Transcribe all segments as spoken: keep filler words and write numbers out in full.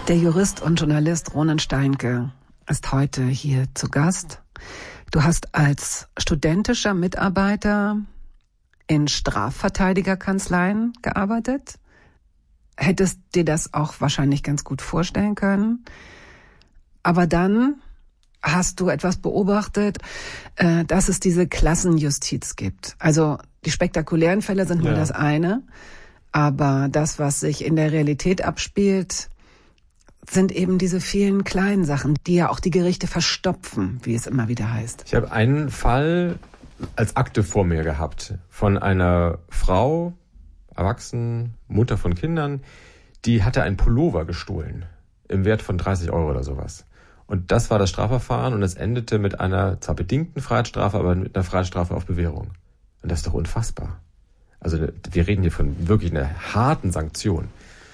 Der Jurist und Journalist Ronen Steinke ist heute hier zu Gast. Du hast als studentischer Mitarbeiter in Strafverteidigerkanzleien gearbeitet. Hättest dir das auch wahrscheinlich ganz gut vorstellen können. Aber dann hast du etwas beobachtet, äh, dass es diese Klassenjustiz gibt. Also die spektakulären Fälle sind mal ja. das eine, aber das, was sich in der Realität abspielt, sind eben diese vielen kleinen Sachen, die ja auch die Gerichte verstopfen, wie es immer wieder heißt. Ich habe einen Fall als Akte vor mir gehabt von einer Frau, erwachsen, Mutter von Kindern, die hatte einen Pullover gestohlen im Wert von dreißig Euro oder sowas. Und das war das Strafverfahren und es endete mit einer zwar bedingten Freiheitsstrafe, aber mit einer Freiheitsstrafe auf Bewährung. Und das ist doch unfassbar. Also wir reden hier von wirklich einer harten Sanktion.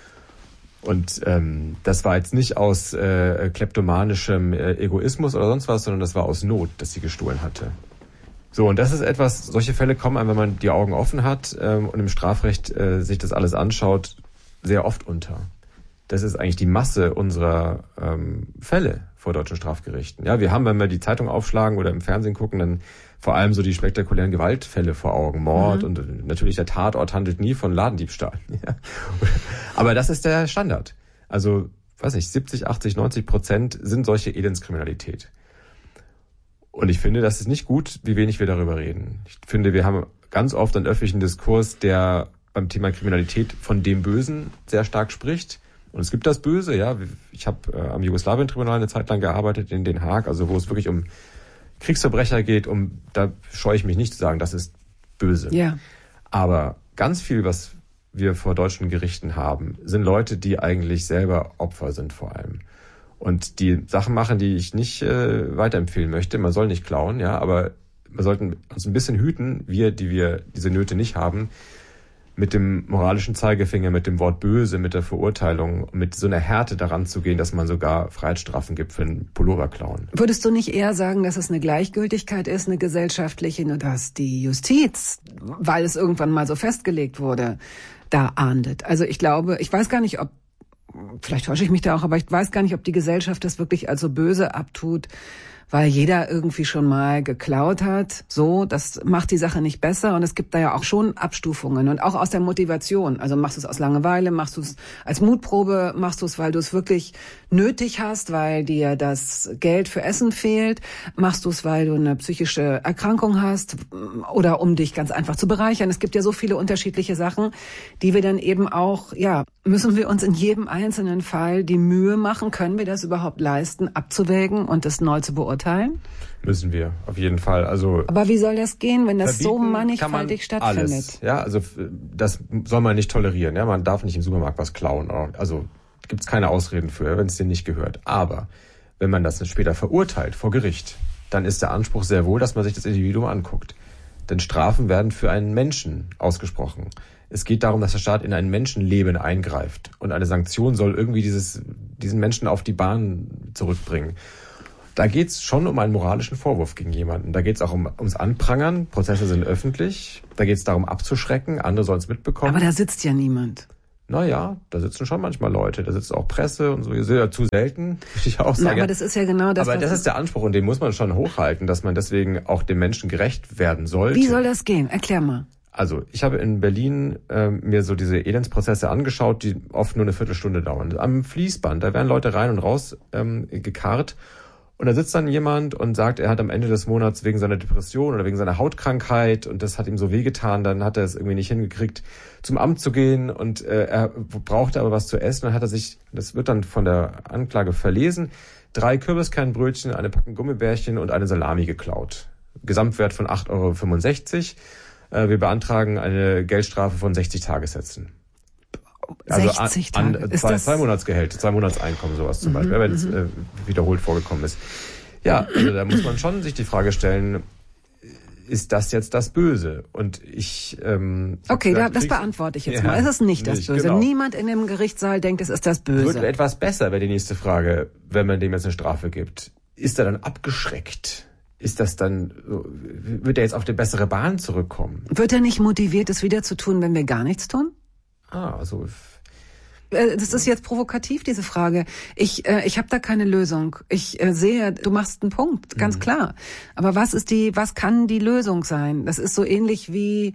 Und ähm, das war jetzt nicht aus äh, kleptomanischem äh, Egoismus oder sonst was, sondern das war aus Not, dass sie gestohlen hatte. So, und das ist etwas, solche Fälle kommen einem, wenn man die Augen offen hat ähm, und im Strafrecht äh, sich das alles anschaut, sehr oft unter. Das ist eigentlich die Masse unserer ähm, Fälle vor deutschen Strafgerichten. Ja, wir haben, wenn wir die Zeitung aufschlagen oder im Fernsehen gucken, dann vor allem so die spektakulären Gewaltfälle vor Augen. Mord mhm. und natürlich der Tatort handelt nie von Ladendiebstahl. Ja. Aber das ist der Standard. Also, weiß nicht, siebzig, achtzig, neunzig Prozent sind solche Elendskriminalität. Und ich finde, das ist nicht gut, wie wenig wir darüber reden. Ich finde, wir haben ganz oft einen öffentlichen Diskurs, der beim Thema Kriminalität von dem Bösen sehr stark spricht. Und es gibt das Böse, ja. Ich habe äh, am Jugoslawien-Tribunal eine Zeit lang gearbeitet in Den Haag, also wo es wirklich um Kriegsverbrecher geht, um da scheue ich mich nicht zu sagen, das ist böse. Ja. Aber ganz viel, was wir vor deutschen Gerichten haben, sind Leute, die eigentlich selber Opfer sind vor allem. Und die Sachen machen, die ich nicht äh, weiterempfehlen möchte. Man soll nicht klauen, ja, aber wir sollten uns ein bisschen hüten, wir, die wir diese Nöte nicht haben, mit dem moralischen Zeigefinger, mit dem Wort böse, mit der Verurteilung, mit so einer Härte daran zu gehen, dass man sogar Freiheitsstrafen gibt für einen Pulloverklauen. Würdest du nicht eher sagen, dass es eine Gleichgültigkeit ist, eine gesellschaftliche, nur dass die Justiz, weil es irgendwann mal so festgelegt wurde, da ahndet? Also ich glaube, ich weiß gar nicht, ob, vielleicht täusche ich mich da auch, aber ich weiß gar nicht, ob die Gesellschaft das wirklich als so böse abtut, weil jeder irgendwie schon mal geklaut hat. So, das macht die Sache nicht besser. Und es gibt da ja auch schon Abstufungen und auch aus der Motivation. Also machst du es aus Langeweile, machst du es als Mutprobe, machst du es, weil du es wirklich nötig hast, weil dir das Geld für Essen fehlt, machst du es, weil du eine psychische Erkrankung hast oder um dich ganz einfach zu bereichern. Es gibt ja so viele unterschiedliche Sachen, die wir dann eben auch, ja, müssen wir uns in jedem einzelnen Fall die Mühe machen, können wir das überhaupt leisten, abzuwägen und das neu zu beurteilen? Müssen wir, auf jeden Fall. Also, aber wie soll das gehen, wenn das so mannigfaltig stattfindet? Alles, ja, also das soll man nicht tolerieren. Ja, man darf nicht im Supermarkt was klauen. Also gibt es keine Ausreden für, wenn es dir nicht gehört. Aber wenn man das später verurteilt vor Gericht, dann ist der Anspruch sehr wohl, dass man sich das Individuum anguckt. Denn Strafen werden für einen Menschen ausgesprochen. Es geht darum, dass der Staat in ein Menschenleben eingreift. Und eine Sanktion soll irgendwie dieses, diesen Menschen auf die Bahn zurückbringen. Da geht es schon um einen moralischen Vorwurf gegen jemanden. Da geht es auch um, ums Anprangern. Prozesse sind öffentlich. Da geht es darum, abzuschrecken. Andere sollen es mitbekommen. Aber da sitzt ja niemand. Naja, da sitzen schon manchmal Leute. Da sitzt auch Presse und so. Ja, zu selten, würde ich auch sagen. Na, aber das ist ja genau das. Aber das ist der Anspruch und den muss man schon hochhalten, dass man deswegen auch dem Menschen gerecht werden sollte. Wie soll das gehen? Erklär mal. Also ich habe in Berlin äh, mir so diese Elendsprozesse angeschaut, die oft nur eine Viertelstunde dauern. Am Fließband, da werden Leute rein und raus ähm, gekarrt. Und da sitzt dann jemand und sagt, er hat am Ende des Monats wegen seiner Depression oder wegen seiner Hautkrankheit und das hat ihm so wehgetan, dann hat er es irgendwie nicht hingekriegt, zum Amt zu gehen und äh, er brauchte aber was zu essen. Dann hat er sich, das wird dann von der Anklage verlesen, drei Kürbiskernbrötchen, eine Packung Gummibärchen und eine Salami geklaut. Gesamtwert von acht Euro fünfundsechzig. Äh, wir beantragen eine Geldstrafe von sechzig Tagessätzen. Also sechzig Tage. An, an zwei, zwei Monatsgehälter, zwei Monatseinkommen, sowas zum mhm, Beispiel, wenn es äh, wiederholt vorgekommen ist. Ja, also da muss man schon sich die Frage stellen, ist das jetzt das Böse? Und ich ähm, Okay, gesagt, das beantworte ich jetzt ja, mal. Es ist nicht das nicht, Böse. Genau. Niemand in dem Gerichtssaal denkt, es ist das Böse. Wird etwas besser, wäre die nächste Frage, wenn man dem jetzt eine Strafe gibt. Ist er dann abgeschreckt? Ist das dann, wird er jetzt auf die bessere Bahn zurückkommen? Wird er nicht motiviert, es wieder zu tun, wenn wir gar nichts tun? Ah, also äh, das ist jetzt provokativ, diese Frage. Ich, äh, ich habe da keine Lösung. Ich äh, sehe, du machst einen Punkt, ganz mhm. klar. Aber was ist die, was kann die Lösung sein? Das ist so ähnlich wie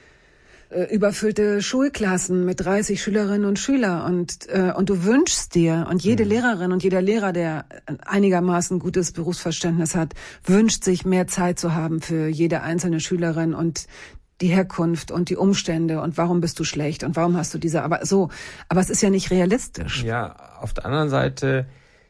äh, überfüllte Schulklassen mit dreißig Schülerinnen und Schüler und äh, und du wünschst dir, und jede mhm. Lehrerin und jeder Lehrer, der einigermaßen gutes Berufsverständnis hat, wünscht sich mehr Zeit zu haben für jede einzelne Schülerin und die Herkunft und die Umstände und warum bist du schlecht und warum hast du diese, aber so, aber es ist ja nicht realistisch. Ja, auf der anderen Seite,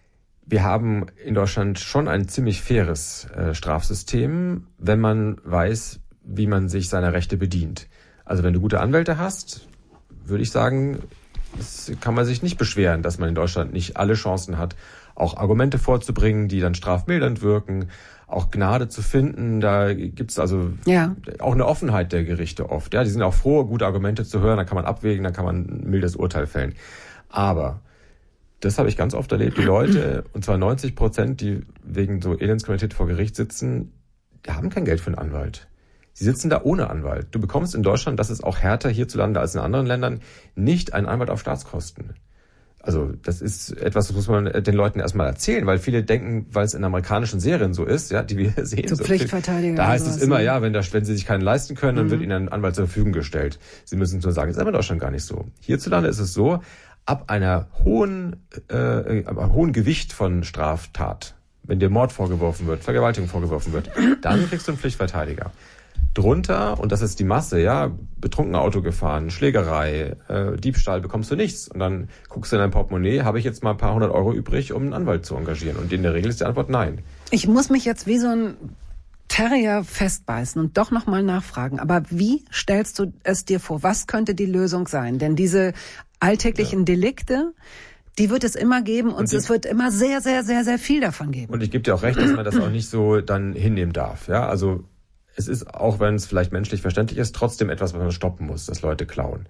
wir haben in Deutschland schon ein ziemlich faires äh, Strafsystem, wenn man weiß, wie man sich seiner Rechte bedient. Also wenn du gute Anwälte hast, würde ich sagen, das kann man sich nicht beschweren, dass man in Deutschland nicht alle Chancen hat, auch Argumente vorzubringen, die dann strafmildernd wirken, auch Gnade zu finden. Da gibt's also ja. auch eine Offenheit der Gerichte oft. Ja, die sind auch froh, gute Argumente zu hören, dann kann man abwägen, dann kann man ein mildes Urteil fällen. Aber das habe ich ganz oft erlebt, die Leute, und zwar neunzig Prozent, die wegen so Elendskriminalität vor Gericht sitzen, die haben kein Geld für einen Anwalt. Sie sitzen da ohne Anwalt. Du bekommst in Deutschland, das ist auch härter hierzulande als in anderen Ländern, nicht einen Anwalt auf Staatskosten. Also das ist etwas, das muss man den Leuten erstmal erzählen, weil viele denken, weil es in amerikanischen Serien so ist, ja, die wir sehen. So, so Pflichtverteidiger. Da heißt es immer, ne? ja, wenn, da, wenn sie sich keinen leisten können, dann mhm. wird ihnen ein Anwalt zur Verfügung gestellt. Sie müssen nur sagen, das ist aber in Deutschland gar nicht so. Hierzulande ist es so, ab einer hohen, äh, ab einem hohen Gewicht von Straftat, wenn dir Mord vorgeworfen wird, Vergewaltigung vorgeworfen wird, dann kriegst du einen Pflichtverteidiger. Drunter, und das ist die Masse, ja, betrunken Auto gefahren, Schlägerei, äh, Diebstahl, bekommst du nichts. Und dann guckst du in dein Portemonnaie, habe ich jetzt mal ein paar hundert Euro übrig, um einen Anwalt zu engagieren? Und in der Regel ist die Antwort nein. Ich muss mich jetzt wie so ein Terrier festbeißen und doch nochmal nachfragen. Aber wie stellst du es dir vor? Was könnte die Lösung sein? Denn diese alltäglichen ja. Delikte, die wird es immer geben und, und die, es wird immer sehr, sehr, sehr, sehr viel davon geben. Und ich gebe dir auch recht, dass man das auch nicht so dann hinnehmen darf. Ja, also es ist, auch wenn es vielleicht menschlich verständlich ist, trotzdem etwas, was man stoppen muss, dass Leute klauen.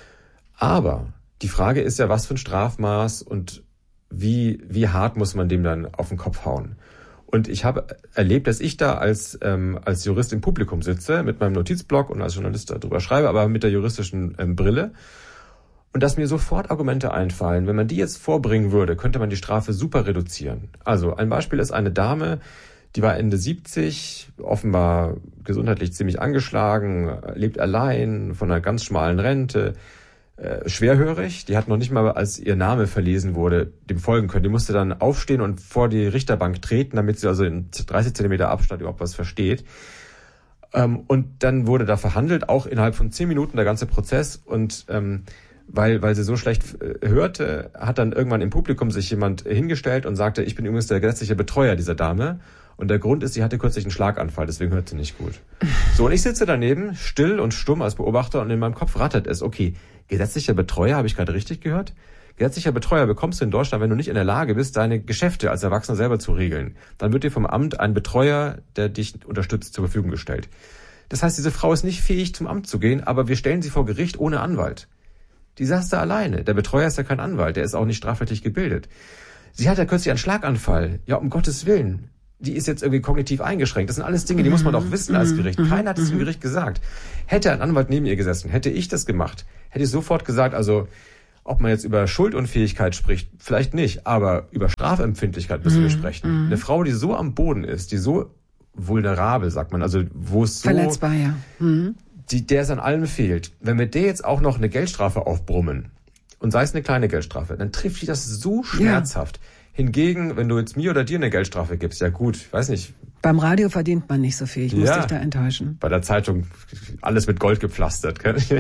Aber die Frage ist ja, was für ein Strafmaß und wie, wie hart muss man dem dann auf den Kopf hauen? Und ich habe erlebt, dass ich da als, ähm, als Jurist im Publikum sitze, mit meinem Notizblock und als Journalist darüber schreibe, aber mit der juristischen ähm, Brille. Und dass mir sofort Argumente einfallen. Wenn man die jetzt vorbringen würde, könnte man die Strafe super reduzieren. Also ein Beispiel ist eine Dame, die war Ende siebzig, offenbar gesundheitlich ziemlich angeschlagen, lebt allein, von einer ganz schmalen Rente, äh, schwerhörig. Die hat noch nicht mal, als ihr Name verlesen wurde, dem folgen können. Die musste dann aufstehen und vor die Richterbank treten, damit sie also in dreißig Zentimeter Abstand überhaupt was versteht. Ähm, und dann wurde da verhandelt, auch innerhalb von zehn Minuten der ganze Prozess. Und ähm, weil weil sie so schlecht äh, hörte, hat dann irgendwann im Publikum sich jemand hingestellt und sagte, ich bin übrigens der gesetzliche Betreuer dieser Dame. Und der Grund ist, sie hatte kürzlich einen Schlaganfall, deswegen hört sie nicht gut. So, und ich sitze daneben, still und stumm als Beobachter, und in meinem Kopf rattert es. Okay, gesetzlicher Betreuer, habe ich gerade richtig gehört? Gesetzlicher Betreuer bekommst du in Deutschland, wenn du nicht in der Lage bist, deine Geschäfte als Erwachsener selber zu regeln. Dann wird dir vom Amt ein Betreuer, der dich unterstützt, zur Verfügung gestellt. Das heißt, diese Frau ist nicht fähig, zum Amt zu gehen, aber wir stellen sie vor Gericht ohne Anwalt. Die saß da alleine. Der Betreuer ist ja kein Anwalt, der ist auch nicht strafrechtlich gebildet. Sie hat ja kürzlich einen Schlaganfall. Ja, um Gottes Willen. Die ist jetzt irgendwie kognitiv eingeschränkt. Das sind alles Dinge, die muss man doch wissen als Gericht. Keiner hat es dem Gericht gesagt. Hätte ein Anwalt neben ihr gesessen, hätte ich das gemacht, hätte ich sofort gesagt, also ob man jetzt über Schuldunfähigkeit spricht, vielleicht nicht, aber über Strafempfindlichkeit müssen wir sprechen. Eine Frau, die so am Boden ist, die so vulnerabel, sagt man, also wo es so... Verletzbar, ja. Mhm. Die, der es an allem fehlt. Wenn wir der jetzt auch noch eine Geldstrafe aufbrummen, und sei es eine kleine Geldstrafe, dann trifft die das so schmerzhaft. Ja. Hingegen, wenn du jetzt mir oder dir eine Geldstrafe gibst, ja gut, ich weiß nicht. Beim Radio verdient man nicht so viel, ich muss ja, dich da enttäuschen. Bei der Zeitung alles mit Gold gepflastert,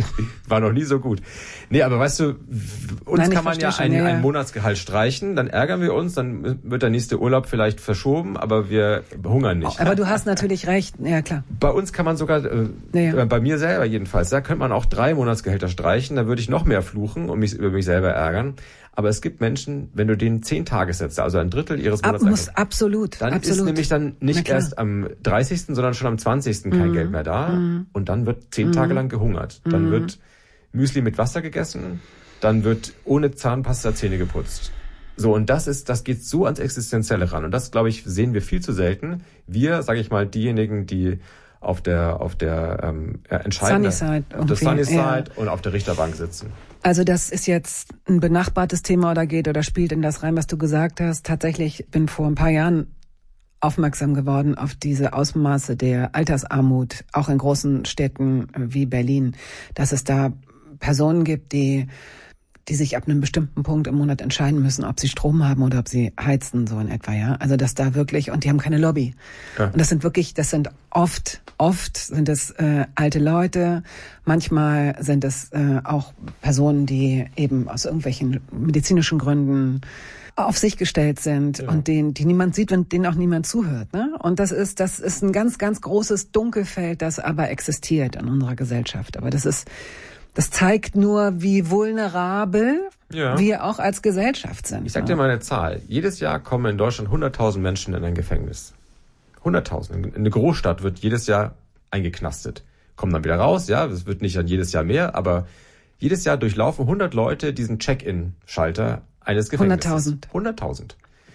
war noch nie so gut. Nee, aber weißt du, uns Nein, kann man ja ein, ja, ja. ein Monatsgehalt streichen, dann ärgern wir uns, dann wird der nächste Urlaub vielleicht verschoben, aber wir hungern nicht. Aber du hast natürlich recht, ja klar. Bei uns kann man sogar, äh, ja, ja. bei mir selber jedenfalls, da könnte man auch drei Monatsgehälter streichen, da würde ich noch mehr fluchen und mich über mich selber ärgern. Aber es gibt Menschen, wenn du denen zehn Tagessätze, also ein Drittel ihres Monats Ab, muss, absolut, dann absolut. ist nämlich dann nicht erst am dreißigsten, sondern schon am zwanzigsten kein mm. Geld mehr da. Mm. Und dann wird zehn mm. Tage lang gehungert. Dann mm. wird Müsli mit Wasser gegessen, dann wird ohne Zahnpasta Zähne geputzt. So, und das ist, das geht so ans Existenzielle ran. Und das, glaube ich, sehen wir viel zu selten. Wir, sage ich mal, diejenigen, die auf der auf der ähm, entscheidenden, Sunny Side auf der Sunny Side ja. und auf der Richterbank sitzen. Also das ist jetzt ein benachbartes Thema oder geht oder spielt in das rein, was du gesagt hast. Tatsächlich bin vor ein paar Jahren aufmerksam geworden auf diese Ausmaße der Altersarmut, auch in großen Städten wie Berlin, dass es da Personen gibt, die die sich ab einem bestimmten Punkt im Monat entscheiden müssen, ob sie Strom haben oder ob sie heizen, so in etwa, ja. Also dass da wirklich, und die haben keine Lobby. Ja. Und das sind wirklich, das sind oft, oft sind es äh, alte Leute, manchmal sind es äh, auch Personen, die eben aus irgendwelchen medizinischen Gründen auf sich gestellt sind, ja, und denen, die niemand sieht und denen auch niemand zuhört, ne? Und das ist, das ist ein ganz, ganz großes Dunkelfeld, das aber existiert in unserer Gesellschaft. Aber das ist, das zeigt nur, wie vulnerabel ja. wir auch als Gesellschaft sind. Ich sag dir mal eine Zahl. Jedes Jahr kommen in Deutschland hunderttausend Menschen in ein Gefängnis. hunderttausend. In eine Großstadt wird jedes Jahr eingeknastet. Kommen dann wieder raus, ja, es wird nicht dann jedes Jahr mehr, aber jedes Jahr durchlaufen hundert Leute diesen Check-in-Schalter eines Gefängnisses. hunderttausend. hunderttausend.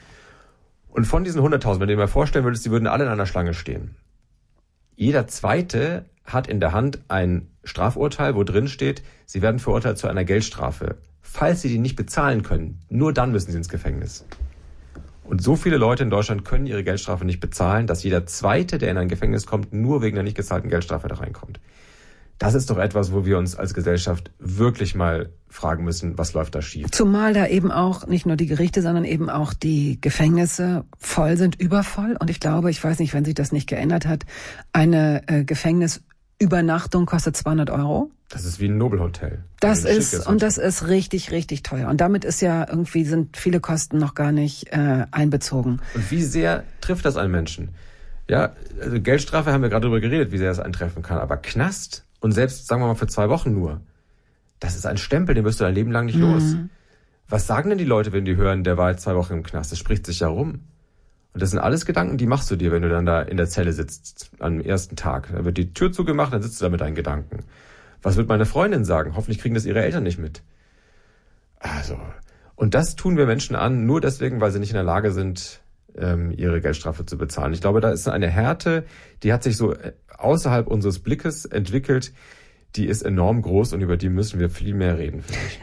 Und von diesen hunderttausend, wenn du dir mal vorstellen würdest, die würden alle in einer Schlange stehen. Jeder Zweite hat in der Hand ein Strafurteil, wo drin steht, sie werden verurteilt zu einer Geldstrafe. Falls sie die nicht bezahlen können, nur dann müssen sie ins Gefängnis. Und so viele Leute in Deutschland können ihre Geldstrafe nicht bezahlen, dass jeder Zweite, der in ein Gefängnis kommt, nur wegen der nicht gezahlten Geldstrafe da reinkommt. Das ist doch etwas, wo wir uns als Gesellschaft wirklich mal fragen müssen, was läuft da schief. Zumal da eben auch nicht nur die Gerichte, sondern eben auch die Gefängnisse voll sind, übervoll. Und ich glaube, ich weiß nicht, wenn sich das nicht geändert hat, eine äh, Gefängnisübernachtung kostet zweihundert Euro. Das ist wie ein Nobelhotel. Das ist, ist, und das ist richtig, richtig teuer. Und damit ist ja irgendwie, sind viele Kosten noch gar nicht äh, einbezogen. Und wie sehr trifft das einen Menschen? Ja, also Geldstrafe haben wir gerade darüber geredet, wie sehr das eintreffen kann. Aber Knast, und selbst, sagen wir mal, für zwei Wochen nur, das ist ein Stempel, den wirst du dein Leben lang nicht los. Mhm. Was sagen denn die Leute, wenn die hören, der war jetzt zwei Wochen im Knast? Das spricht sich ja rum. Und das sind alles Gedanken, die machst du dir, wenn du dann da in der Zelle sitzt, am ersten Tag. Da wird die Tür zugemacht, dann sitzt du da mit deinen Gedanken. Was wird meine Freundin sagen? Hoffentlich kriegen das ihre Eltern nicht mit. Also, und das tun wir Menschen an, nur deswegen, weil sie nicht in der Lage sind, ihre Geldstrafe zu bezahlen. Ich glaube, da ist eine Härte, die hat sich so außerhalb unseres Blickes entwickelt, die ist enorm groß und über die müssen wir viel mehr reden, finde ich.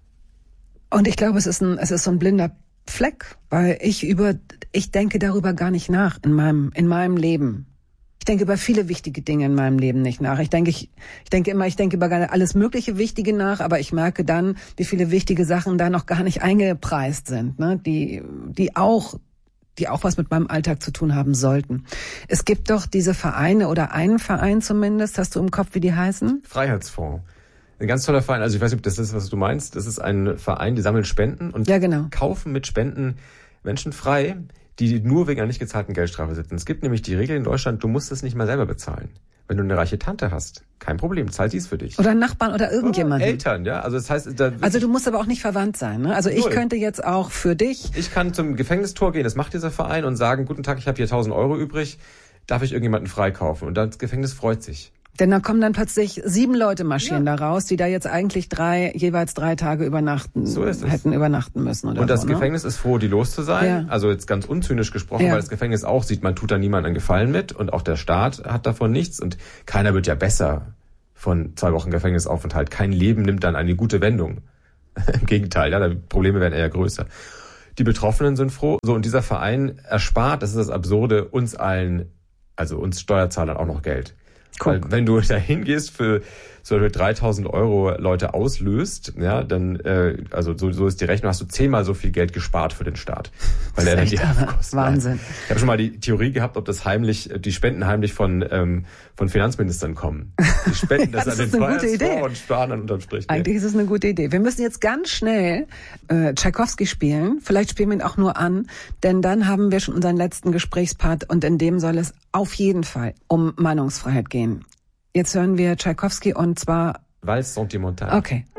Und ich glaube, es ist ein, es ist so ein blinder Fleck, weil ich über, ich denke darüber gar nicht nach in meinem, in meinem Leben. Ich denke über viele wichtige Dinge in meinem Leben nicht nach. Ich denke, ich, ich denke immer, ich denke über alles mögliche Wichtige nach, aber ich merke dann, wie viele wichtige Sachen da noch gar nicht eingepreist sind, ne, die, die auch die auch was mit meinem Alltag zu tun haben sollten. Es gibt doch diese Vereine oder einen Verein zumindest, hast du im Kopf, wie die heißen? Freiheitsfonds. Ein ganz toller Verein. Also ich weiß nicht, ob das ist, was du meinst. Das ist ein Verein, die sammeln Spenden und ja, genau. kaufen mit Spenden Menschen frei, die nur wegen einer nicht gezahlten Geldstrafe sitzen. Es gibt nämlich die Regel in Deutschland, du musst es nicht mal selber bezahlen. Wenn du eine reiche Tante hast, kein Problem, zahlt sie es für dich. Oder Nachbarn oder irgendjemanden. Oder Eltern, ja. Also das heißt, da also du musst aber auch nicht verwandt sein, ne? Also ich könnte jetzt auch für dich. Ich kann zum Gefängnistor gehen, das macht dieser Verein, und sagen, guten Tag, ich habe hier tausend Euro übrig, darf ich irgendjemanden freikaufen? Und dann das Gefängnis freut sich. Denn dann kommen dann plötzlich sieben Leute marschieren ja. da raus, die da jetzt eigentlich drei, jeweils drei Tage übernachten, so ist es. hätten übernachten müssen oder Und das so, Gefängnis ne? ist froh, die los zu sein. Ja. Also jetzt ganz unzynisch gesprochen, ja. weil das Gefängnis auch sieht, man tut da niemandem einen Gefallen mit und auch der Staat hat davon nichts und keiner wird ja besser von zwei Wochen Gefängnisaufenthalt. Kein Leben nimmt dann eine gute Wendung. Im Gegenteil, ja, die Probleme werden eher größer. Die Betroffenen sind froh. So, und dieser Verein erspart, das ist das Absurde, uns allen, also uns Steuerzahlern auch noch Geld. Guck. Weil wenn du da hingehst für so dreitausend Euro Leute auslöst, ja, dann, äh, also so, so ist die Rechnung, hast du zehnmal so viel Geld gespart für den Staat. Weil er dann die Kosten Wahnsinn. Hat. Ich habe schon mal die Theorie gehabt, ob das heimlich, die Spenden heimlich von ähm, von Finanzministern kommen. Die spenden ja, das, das an den Freiheitsfonds und sparen dann unterm Strich. Eigentlich ist es eine gute Idee. Wir müssen jetzt ganz schnell äh, Tschaikowski spielen. Vielleicht spielen wir ihn auch nur an, denn dann haben wir schon unseren letzten Gesprächspart und in dem soll es auf jeden Fall um Meinungsfreiheit gehen. Jetzt hören wir Tschaikowski und zwar Valse sentimentale. Okay.